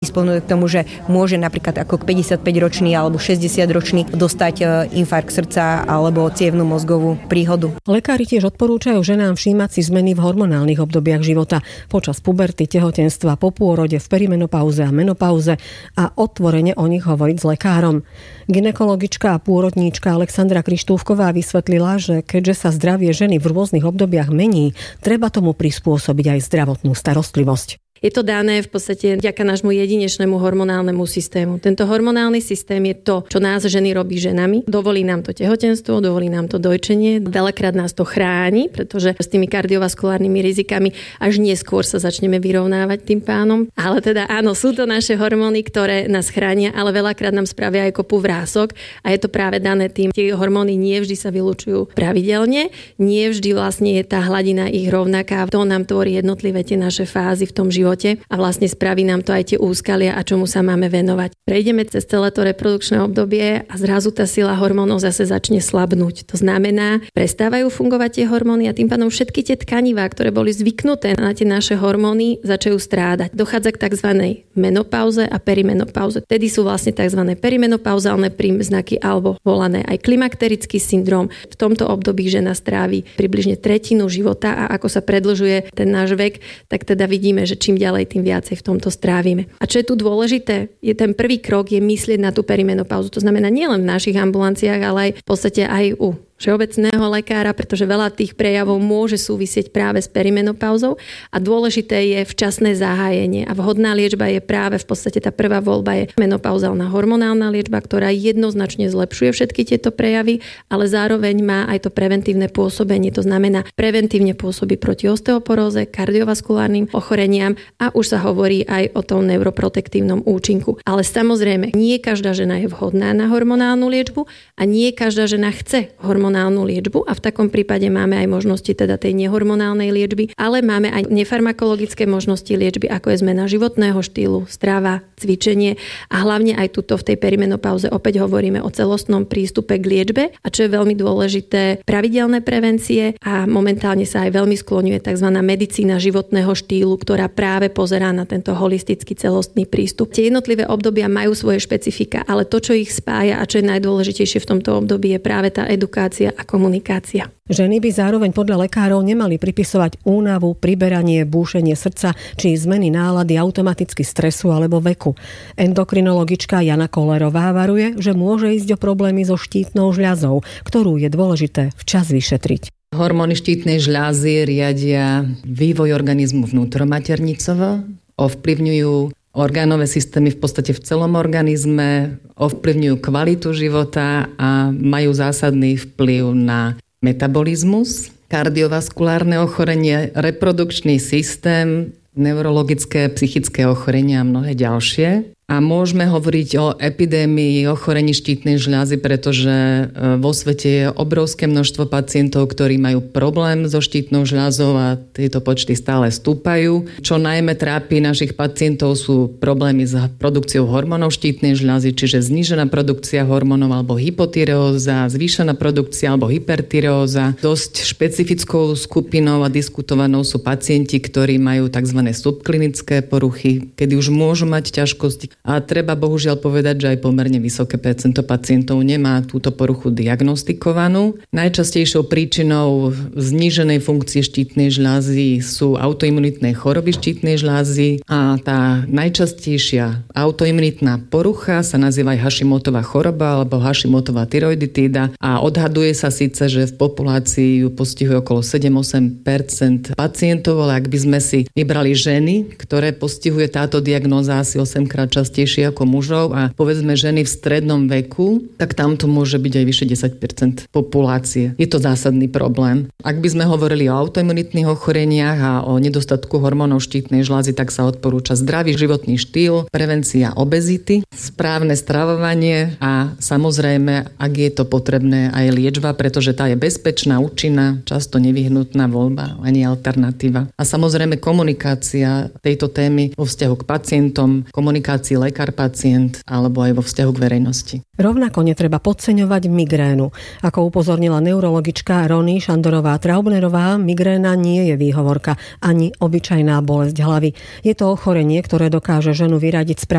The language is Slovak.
predisponuje k tomu, že môže napríklad ako 55-ročný alebo 60-ročný dostať infarkt srdca alebo cievnu mozgovú príhodu. Lekári tiež odporúčajú ženám všímať si zmeny v hormonálnych obdobiach života počas puberty, tehotenstva, po pôrode, v perimenopauze a menopauze a otvorene o nich hovoriť s lekárom. Gynekologička a pôrodníčka Alexandra Krištúfková vysvetlila, že keďže sa zdravie ženy v rôznych obdobiach mení, treba tomu prispôsobiť aj zdravotnú starostlivosť. Je to dané v podstate vďaka nášmu jedinečnému hormonálnemu systému. Tento hormonálny systém je to, čo nás ženy robí ženami. Dovolí nám to tehotenstvo, dovolí nám to dojčenie. Veľakrát nás to chráni, pretože s tými kardiovaskulárnymi rizikami až neskôr sa začneme vyrovnávať tým pánom. Ale teda áno, sú to naše hormóny, ktoré nás chránia, ale veľakrát nám spravia aj kopu vrások a je to práve dané tým. Tie hormóny nie vždy sa vylučujú pravidelne, nie vždy vlastne je tá hladina ich rovnaká. To nám tvorí jednotlivé tie naše fázy v tom živote. A vlastne spraví nám to aj tie úskalia a čomu sa máme venovať. Prejdeme cez celé to reprodukčné obdobie a zrazu tá sila hormónov zase začne slabnúť. To znamená, prestávajú fungovať tie hormóny a tým pádom všetky tie tkanivá, ktoré boli zvyknuté na tie naše hormóny, začajú strádať. Dochádza k tzv. Menopauze a perimenopauze. Tedy sú vlastne tzv. Perimenopauzálne príznaky alebo volané aj klimakterický syndrom. V tomto období žena strávi približne tretinu života a ako sa predĺžuje ten náš vek, tak teda vidíme, že čím ďalej, tým viacej v tomto strávime. A čo je tu dôležité, je ten prvý krok je myslieť na tú perimenopauzu. To znamená nielen v našich ambulanciách, ale aj v podstate aj u všeobecného lekára, pretože veľa tých prejavov môže súvisieť práve s perimenopauzou a dôležité je včasné zahájenie a vhodná liečba je práve v podstate tá prvá voľba je menopauzálna hormonálna liečba, ktorá jednoznačne zlepšuje všetky tieto prejavy, ale zároveň má aj to preventívne pôsobenie, to znamená preventívne pôsobí proti osteoporóze, kardiovaskulárnym ochoreniam a už sa hovorí aj o tom neuroprotektívnom účinku. Ale samozrejme, nie každá žena je vhodná na hormonálnu liečbu a nie každá žena chce hormonálnu liečbu a v takom prípade máme aj možnosti teda tej nehormonálnej liečby, ale máme aj nefarmakologické možnosti liečby, ako je zmena životného štýlu, strava, cvičenie a hlavne aj tuto v tej perimenopauze opäť hovoríme o celostnom prístupe k liečbe a čo je veľmi dôležité, pravidelné prevencie a momentálne sa aj veľmi skloňuje tzv. Medicína životného štýlu, ktorá práve pozerá na tento holistický celostný prístup. Tie jednotlivé obdobia majú svoje špecifika, ale to, čo ich spája a čo je najdôležitejšie v tomto období je práve tá edukácia a komunikácia. Ženy by zároveň podľa lekárov nemali pripisovať únavu, priberanie, búšenie srdca či zmeny nálady automaticky stresu alebo veku. Endokrinologička Jana Kolerová varuje, že môže ísť o problémy so štítnou žľazou, ktorú je dôležité včas vyšetriť. Hormóny štítnej žľazy riadia vývoj organizmu vnútromaternicovo, ovplyvňujú orgánové systémy v podstate v celom organizme, ovplyvňujú kvalitu života a majú zásadný vplyv na metabolizmus, kardiovaskulárne ochorenie, reprodukčný systém, neurologické, psychické ochorenia a mnohé ďalšie. A môžeme hovoriť o epidémii ochorení štítnej žľazy, pretože vo svete je obrovské množstvo pacientov, ktorí majú problém so štítnou žľazou a tieto počty stále stúpajú. Čo najmä trápi našich pacientov sú problémy s produkciou hormónov štítnej žľazy, čiže znížená produkcia hormónov alebo hypotyreóza, zvýšená produkcia alebo hypertyreóza. Dosť špecifickou skupinou a diskutovanou sú pacienti, ktorí majú tzv. Subklinické poruchy, kedy už môžu mať ťažkosti. A treba bohužiaľ povedať, že aj pomerne vysoké percento pacientov nemá túto poruchu diagnostikovanú. Najčastejšou príčinou zníženej funkcie štítnej žľazy sú autoimunitné choroby štítnej žľazy a tá najčastejšia autoimunitná porucha sa nazýva aj Hashimotová choroba alebo Hashimotová tyroiditída a odhaduje sa síce, že v populácii ju postihuje okolo 7-8% pacientov, ale ak by sme si vybrali ženy, ktoré postihuje táto diagnóza asi 8-krát častejšie ako mužov a povedzme ženy v strednom veku, tak tam to môže byť aj vyše 10% populácie. Je to zásadný problém. Ak by sme hovorili o autoimunitných ochoreniach a o nedostatku hormónov štítnej žľazy, tak sa odporúča zdravý životný štýl, prevencia obezity, správne stravovanie a samozrejme, ak je to potrebné, aj liečba, pretože tá je bezpečná, účinná, často nevyhnutná voľba, ani alternatíva. A samozrejme komunikácia tejto témy vo vzťahu k pacientom, komunikácii lekár-pacient alebo aj vo vzťahu k verejnosti. Rovnako netreba podceňovať migrénu. Ako upozornila neurologička Rony Šandorová-Traubnerová, migréna nie je výhovorka ani obyčajná bolesť hlavy. Je to ochorenie, ktoré dokáže ženu vyradiť z